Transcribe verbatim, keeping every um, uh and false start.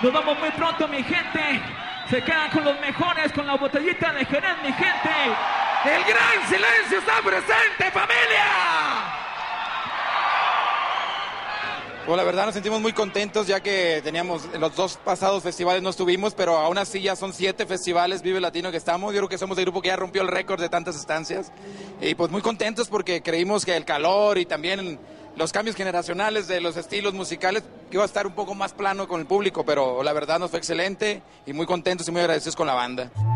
Nos vamos muy pronto, mi gente. Se quedan con los mejores, con la botellita de Jerez, mi gente. El gran silencio está presente, familia. Pues la verdad nos sentimos muy contentos, ya que teníamos, en los dos pasados festivales no estuvimos, pero aún así ya son siete festivales Vive Latino que estamos. Yo creo que somos el grupo que ya rompió el récord de tantas estancias. Y pues muy contentos porque creímos que el calor y también los cambios generacionales de los estilos musicales iba a estar un poco más plano con el público, pero la verdad nos fue excelente y muy contentos y muy agradecidos con la banda.